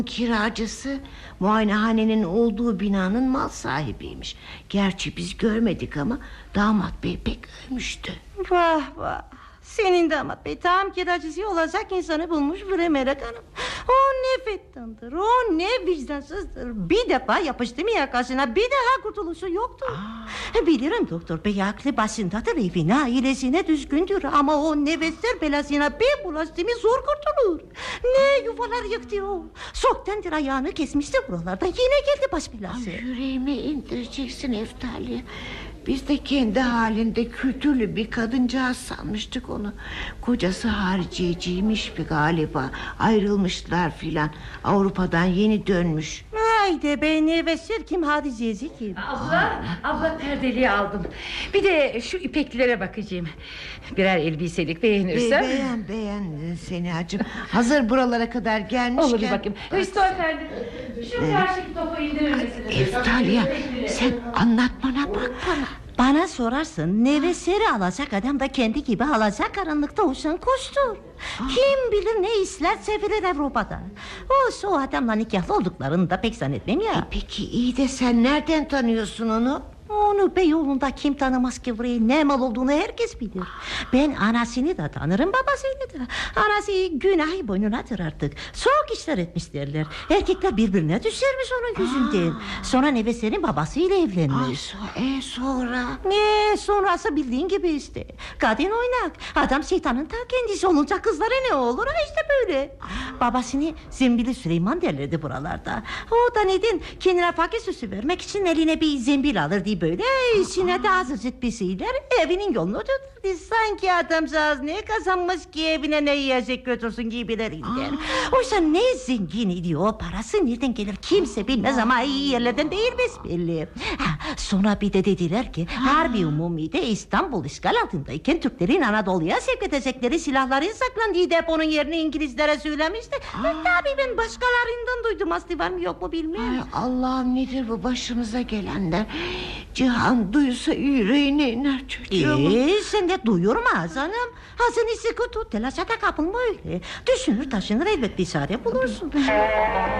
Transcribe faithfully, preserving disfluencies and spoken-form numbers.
kiracısı muayenehanenin olduğu binanın mal sahibiymiş. Gerçi biz görmedik ama damat bey pek övmüştü. Vah vah. Senin damat bey tam kiracısı olacak insanı bulmuş bre Melek Hanım. O ne fettandır, o ne vicdansızdır. Bir defa yapıştı mı yakasına, bir daha kurtuluşu yoktur. Aa. Bilirim doktor bey aklı başındadır, evine ailesine düzgündür. Ama o nevesler belasına bir bulaştı mı zor kurtulur. Ne yuvalar yıktı o. Soktandır ayağını kesmişti buralarda, yine geldi baş belası. Ay, yüreğime indireceksin Eftali. Biz de kendi halinde kültürlü bir kadıncağız sanmıştık onu. Kocası hariciyeciymiş bir galiba. Ayrılmışlar filan. Avrupa'dan yeni dönmüş. Haydi be, nevesler kim, hariciyeci kim? Abla, abla perdeliği aldım. Bir de şu ipeklilere bakacağım. Birer elbiselik beğenirsem. Be beğen beğen seni hacım. Hazır buralara kadar gelmişken. Olur bir bakayım. Hüsnü Efendi, şu karşıki topu indirir misiniz? Eftalya, sen anlatmana bak bana. Bana sorarsın, nevesleri alacak adam da kendi gibi alacak karanlıkta uçan kuştur. Kim bilir ne işler çevirir Avrupa'da. O, o adamla nikahlı olduklarını da pek zannetmem ya. E peki iyi de sen nereden tanıyorsun onu? Onu Beyoğlu'nda kim tanımaz ki, burayı ne mal olduğunu herkes bilir. Ben anasını da tanırım, babasını da. Anası günahı boynunadır artık. Soğuk işler etmiş derler. Erkekler birbirine düşermiş onun yüzünden. Sonra neveslerin babasıyla evlenmiş. Ay, e sonra? Ne sonrası bildiğin gibi işte. Kadın oynak, adam şeytanın ta kendisi olunca kızlara ne olur, ha işte böyle. Babasını Zembili Süleyman derlerdi buralarda. O da neden kendine fakir süsü vermek için eline bir zembil alır diye böyle içine de azıcık bir şeyler evinin yolunu tutardı. Sanki adamcağız ne kazanmış ki evine ne yiyecek götürsün gibilerinden. Oysa ne zengin idi o, parası nereden gelir kimse bilmez ama iyi yerlerden değil besbelli. Ha, sonra bir de dediler ki Harbi Umumi'de İstanbul işgal altındayken Türklerin Anadolu'ya sevk edecekleri silahların saklandığı deponun yerini İngilizlere söylemişti. E, tabii ben başkalarından duydum, aslı var mı yok mu bilmiyorum. Ay Allah'ım, nedir bu başımıza gelenler? Cihan duysa yüreğine iner çocuğum. Eee sen de duyurma canım. Hazını sıkı tut, telaşa da kapılma öyle. Düşünür taşınır elbet bir çare bulursun.